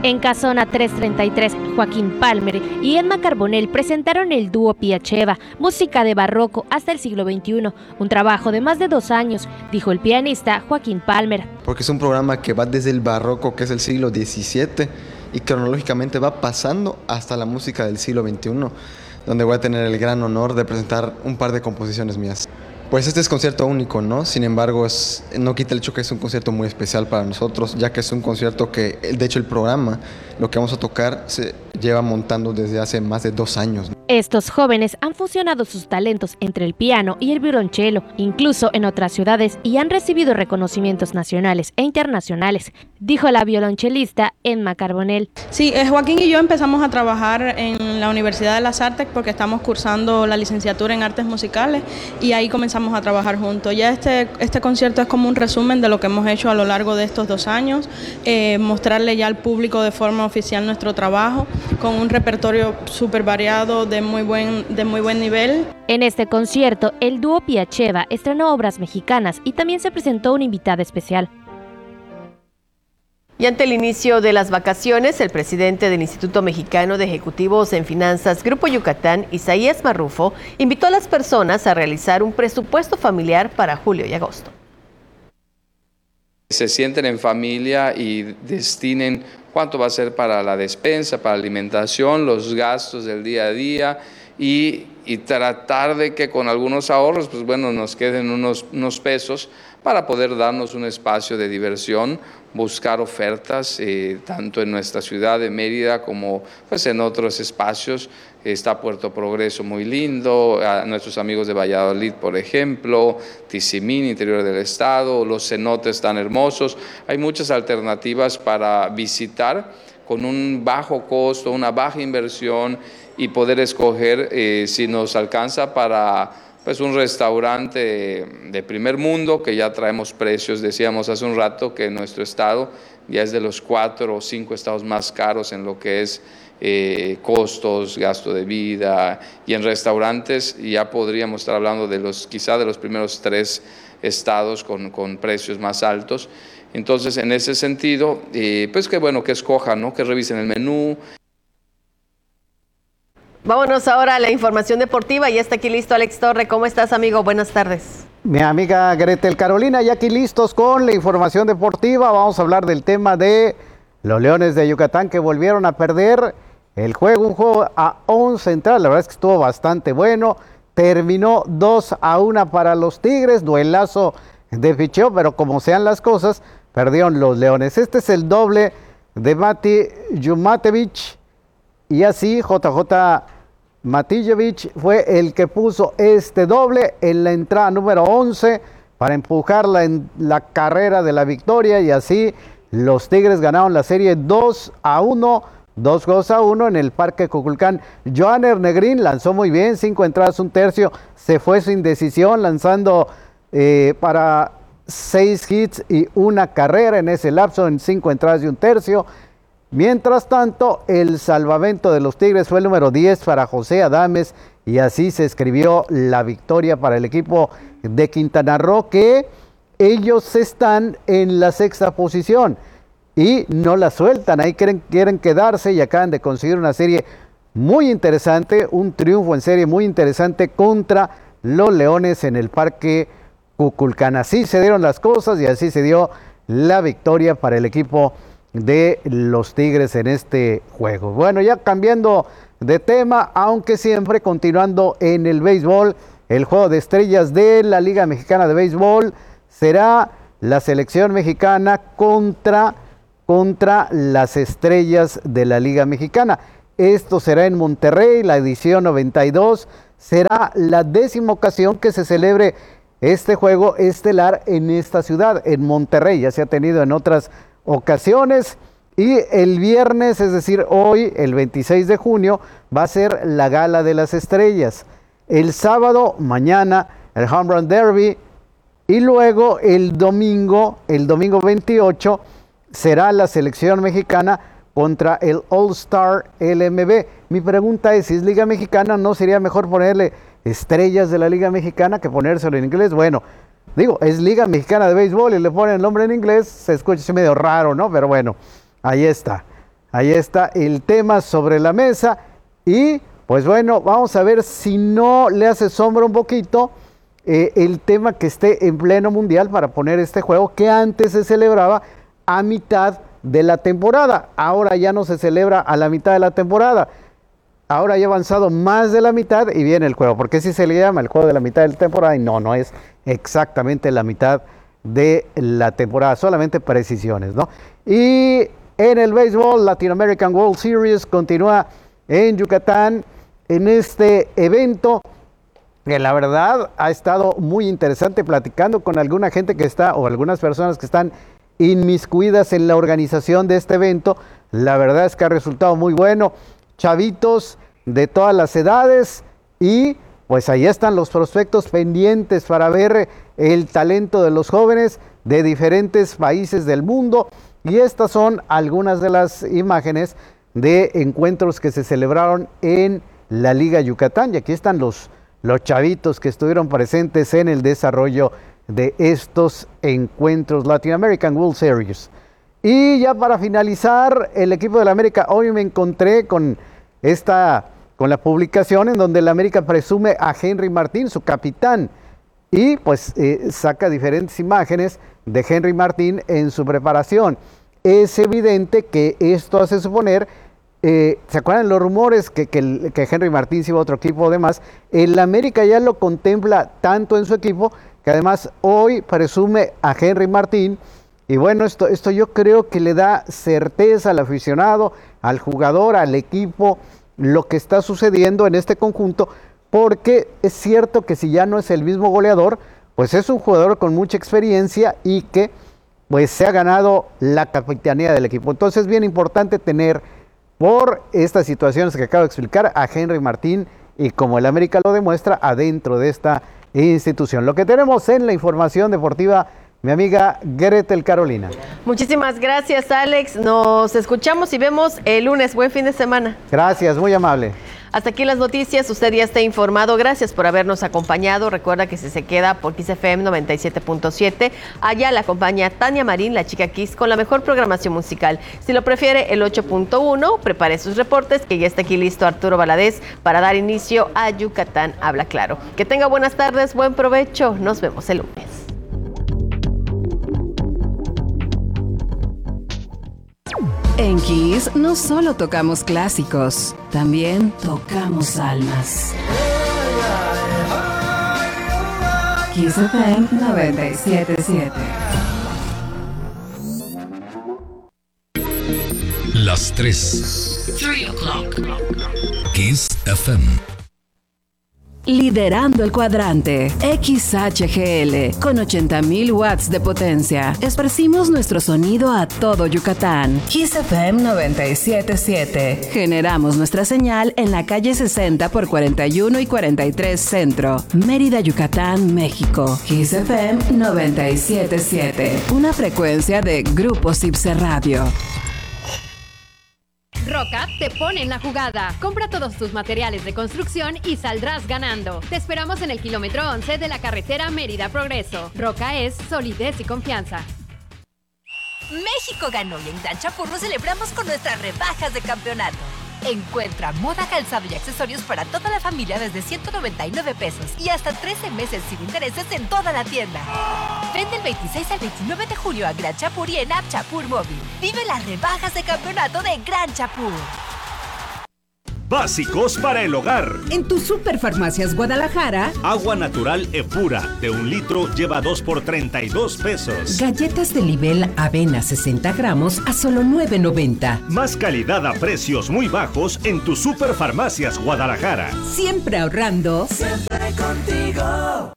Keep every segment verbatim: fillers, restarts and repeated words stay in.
En Casona trescientos treinta y tres, Joaquín Palmer y Emma Carbonell presentaron el dúo Piacheva, música de barroco hasta el siglo veintiuno, un trabajo de más de dos años, dijo el pianista Joaquín Palmer. Porque es un programa que va desde el barroco, que es el siglo diecisiete, y cronológicamente va pasando hasta la música del siglo veintiuno, donde voy a tener el gran honor de presentar un par de composiciones mías. Pues este es concierto único, ¿no? Sin embargo, es, no quita el hecho que es un concierto muy especial para nosotros, ya que es un concierto que, de hecho, el programa, lo que vamos a tocar, se lleva montando desde hace más de dos años. Estos jóvenes han fusionado sus talentos entre el piano y el violonchelo, incluso en otras ciudades, y han recibido reconocimientos nacionales e internacionales, dijo la violonchelista Emma Carbonell. Sí, eh, Joaquín y yo empezamos a trabajar en la Universidad de las Artes porque estamos cursando la licenciatura en Artes Musicales y ahí comenzamos a trabajar juntos. Ya este, este concierto es como un resumen de lo que hemos hecho a lo largo de estos dos años, eh, mostrarle ya al público de forma oficial nuestro trabajo con un repertorio súper variado de muy buen, de muy buen nivel. En este concierto, el dúo Piacheva estrenó obras mexicanas y también se presentó una invitada especial. Y ante el inicio de las vacaciones, el presidente del Instituto Mexicano de Ejecutivos en Finanzas, Grupo Yucatán, Isaías Marrufo, invitó a las personas a realizar un presupuesto familiar para julio y agosto. Se sienten en familia y destinen cuánto va a ser para la despensa, para la alimentación, los gastos del día a día y, y tratar de que con algunos ahorros, pues bueno, nos queden unos, unos pesos para poder darnos un espacio de diversión, buscar ofertas, eh, tanto en nuestra ciudad de Mérida como pues, en otros espacios. Está Puerto Progreso muy lindo, a nuestros amigos de Valladolid, por ejemplo, Tizimín, interior del estado, los cenotes tan hermosos. Hay muchas alternativas para visitar con un bajo costo, una baja inversión y poder escoger eh, si nos alcanza para pues, un restaurante de primer mundo, que ya traemos precios, decíamos hace un rato que nuestro estado ya es de los cuatro o cinco estados más caros en lo que es Eh, costos, gasto de vida, y en restaurantes ya podríamos estar hablando de los quizá de los primeros tres estados con, con precios más altos. Entonces, en ese sentido, eh, pues que bueno, que escojan, ¿no? Que revisen el menú. Vámonos ahora a la información deportiva y está aquí listo Alex Torre. ¿Cómo estás, amigo? Buenas tardes. Mi amiga Gretel Carolina, ya aquí listos con la información deportiva. Vamos a hablar del tema de los Leones de Yucatán que volvieron a perder el juego, un juego a once central, la verdad es que estuvo bastante bueno, terminó dos a uno para los Tigres, duelazo de picheo, pero como sean las cosas, perdieron los Leones. Este es el doble de Mati Jumatevich, y así J J Matijevich fue el que puso este doble en la entrada número once para empujarla en la carrera de la victoria, y así los Tigres ganaron la serie dos a uno. Dos goles a uno en el Parque Cuculcán. Johanner Negrín lanzó muy bien, cinco entradas, un tercio, se fue sin decisión, lanzando eh, para seis hits y una carrera en ese lapso, en cinco entradas y un tercio. Mientras tanto, el salvamento de los Tigres fue el número diez para José Adames, y así se escribió la victoria para el equipo de Quintana Roo, que ellos están en la sexta posición. Y no la sueltan, ahí quieren, quieren quedarse y acaban de conseguir una serie muy interesante, un triunfo en serie muy interesante contra los Leones en el Parque Cuculcán. Así se dieron las cosas y así se dio la victoria para el equipo de los Tigres en este juego. Bueno, ya cambiando de tema, aunque siempre continuando en el béisbol, el juego de estrellas de la Liga Mexicana de Béisbol será la selección mexicana contra... contra las estrellas de la Liga Mexicana. Esto será en Monterrey, la edición noventa y dos. Será la décima ocasión que se celebre este juego estelar en esta ciudad, en Monterrey. Ya se ha tenido en otras ocasiones. Y el viernes, es decir, hoy, el veintiséis de junio, va a ser la Gala de las Estrellas. El sábado, mañana, el Home Run Derby. Y luego el domingo, el domingo veintiocho, será la selección mexicana contra el All-Star L M B. Mi pregunta es, si es Liga Mexicana, ¿no sería mejor ponerle estrellas de la Liga Mexicana que ponérselo en inglés? Bueno, digo, es Liga Mexicana de Béisbol y le ponen el nombre en inglés, se escucha así medio raro, ¿no? Pero bueno, ahí está. ahí está el tema sobre la mesa y pues bueno, vamos a ver si no le hace sombra un poquito eh, el tema que esté en pleno mundial para poner este juego que antes se celebraba a mitad de la temporada. Ahora ya no se celebra a la mitad de la temporada. Ahora ya ha avanzado más de la mitad y viene el juego. Porque si se le llama el juego de la mitad de la temporada y no, no es exactamente la mitad de la temporada, solamente precisiones, ¿no? Y en el béisbol, Latin American World Series continúa en Yucatán en este evento que la verdad ha estado muy interesante, platicando con alguna gente que está o algunas personas que están inmiscuidas en la organización de este evento. La verdad es que ha resultado muy bueno, chavitos de todas las edades y pues ahí están los prospectos pendientes para ver el talento de los jóvenes de diferentes países del mundo. Y estas son algunas de las imágenes de encuentros que se celebraron en la Liga Yucatán. Y aquí están los, los chavitos que estuvieron presentes en el desarrollo de estos encuentros Latin American World Series. Y ya para finalizar, el equipo de la América, hoy me encontré con esta, con la publicación en donde la América presume a Henry Martín, su capitán, y pues eh, saca diferentes imágenes de Henry Martín en su preparación. Es evidente que esto hace suponer, eh, ¿se acuerdan los rumores que, que, que Henry Martín se iba a otro equipo o demás? El América ya lo contempla tanto en su equipo que además hoy presume a Henry Martín. Y bueno, esto, esto yo creo que le da certeza al aficionado, al jugador, al equipo, lo que está sucediendo en este conjunto, porque es cierto que si ya no es el mismo goleador, pues es un jugador con mucha experiencia y que pues se ha ganado la capitanía del equipo. Entonces es bien importante tener, por estas situaciones que acabo de explicar, a Henry Martín y, como el América lo demuestra, adentro de esta institución. Lo que tenemos en la información deportiva, mi amiga Gretel Carolina. Muchísimas gracias, Alex. Nos escuchamos y vemos el lunes. Buen fin de semana. Gracias, muy amable. Hasta aquí las noticias, usted ya está informado. Gracias por habernos acompañado. Recuerda que si se queda por Kiss F M noventa y siete punto siete, allá la acompaña Tania Marín, la chica Kiss, con la mejor programación musical. Si lo prefiere, el ocho punto uno, prepare sus reportes, que ya está aquí listo Arturo Valadez para dar inicio a Yucatán Habla Claro. Que tenga buenas tardes, buen provecho. Nos vemos el lunes. En Kiss no solo tocamos clásicos, también tocamos almas. Kiss F M noventa y siete punto siete. Las tres. Three o'clock. Kiss F M. Liderando el cuadrante, X H G L, con ochenta mil watts de potencia. Esparcimos nuestro sonido a todo Yucatán. Kiss F M noventa y siete punto siete. Generamos nuestra señal en la calle sesenta por cuarenta y uno y cuarenta y tres Centro, Mérida, Yucatán, México. Kiss F M noventa y siete punto siete. Una frecuencia de Grupo Cipse Radio. Roca te pone en la jugada. Compra todos tus materiales de construcción y saldrás ganando. Te esperamos en el kilómetro once de la carretera Mérida Progreso. Roca es solidez y confianza. México ganó y en Gran Chapurro celebramos con nuestras rebajas de campeonato. Encuentra moda, calzado y accesorios para toda la familia desde ciento noventa y nueve pesos y hasta trece meses sin intereses en toda la tienda. Ven del veintiséis al veintinueve de julio a Gran Chapur y en App Chapur Móvil. Vive las rebajas de campeonato de Gran Chapur. Básicos para el hogar. En tu Superfarmacias Guadalajara, agua natural Epura de un litro lleva dos por treinta y dos pesos. Galletas de nivel avena sesenta gramos a solo nueve noventa. Más calidad a precios muy bajos en tu Superfarmacias Guadalajara. Siempre ahorrando. Siempre contigo.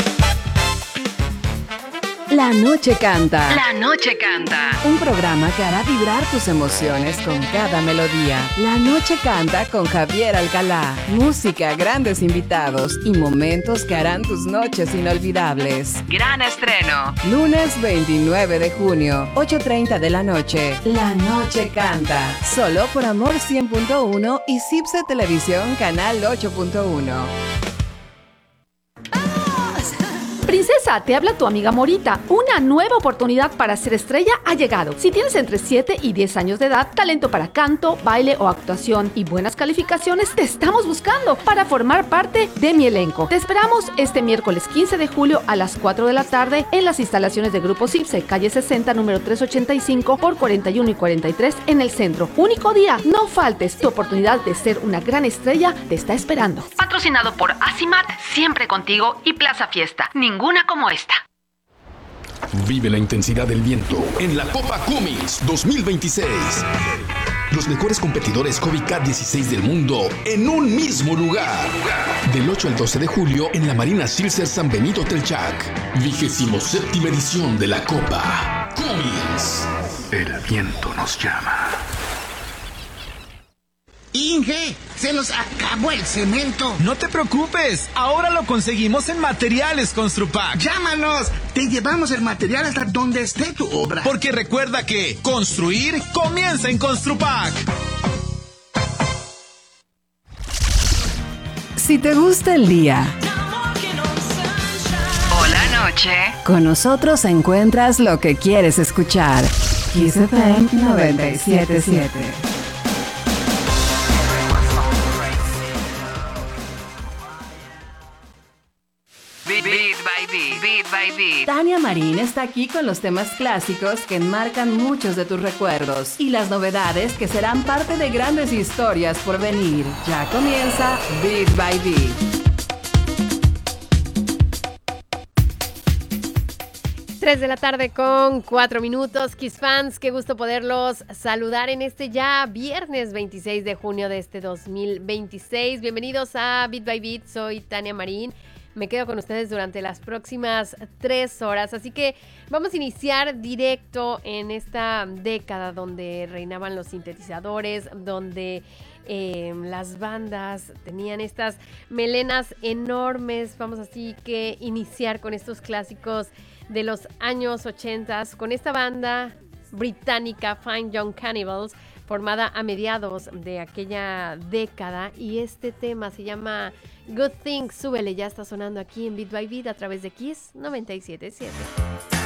La Noche Canta. La Noche Canta. Un programa que hará vibrar tus emociones con cada melodía. La Noche Canta con Javier Alcalá. Música, grandes invitados y momentos que harán tus noches inolvidables. Gran estreno. Lunes veintinueve de junio, ocho treinta de la noche. La Noche Canta. Solo por Amor cien punto uno y Cipse Televisión Canal ocho punto uno. Princesa, te habla tu amiga Morita. Una nueva oportunidad para ser estrella ha llegado. Si tienes entre siete y diez años de edad, talento para canto, baile o actuación y buenas calificaciones, te estamos buscando para formar parte de mi elenco. Te esperamos este miércoles quince de julio a las cuatro de la tarde en las instalaciones de Grupo Cipse, calle sesenta, número trescientos ochenta y cinco por cuarenta y uno y cuarenta y tres en el centro. Único día, no faltes. Tu oportunidad de ser una gran estrella te está esperando. Patrocinado por Asimat, siempre contigo, y Plaza Fiesta. Ninguna como esta. Vive la intensidad del viento en la Copa Cummins dos mil veintiséis. Los mejores competidores Hobby Cat dieciséis del mundo en un mismo lugar. Del ocho al doce de julio en la Marina Silser San Benito Telchac. Vigésimo séptima edición de la Copa Cummins. El viento nos llama. Inge, se nos acabó el cemento. No te preocupes, ahora lo conseguimos en Materiales Construpac. Llámanos, te llevamos el material hasta donde esté tu obra. Porque recuerda que construir comienza en Construpac. Si te gusta el día o la noche, con nosotros encuentras lo que quieres escuchar. Kiss F M noventa y siete punto siete. Beat by Beat, Beat by Beat. Tania Marín está aquí con los temas clásicos que enmarcan muchos de tus recuerdos y las novedades que serán parte de grandes historias por venir. Ya comienza Beat by Beat. tres de la tarde con cuatro minutos. Kiss fans, qué gusto poderlos saludar en este ya viernes veintiséis de junio de este dos mil veintiséis. Bienvenidos a Beat by Beat, soy Tania Marín. Me quedo con ustedes durante las próximas tres horas, así que vamos a iniciar directo en esta década donde reinaban los sintetizadores, donde eh, las bandas tenían estas melenas enormes. Vamos así que iniciar con estos clásicos de los años ochenta, con esta banda británica Fine Young Cannibals, formada a mediados de aquella década, y este tema se llama Good Thing. Súbele, ya está sonando aquí en Beat by Beat a través de Kiss noventa y siete punto siete.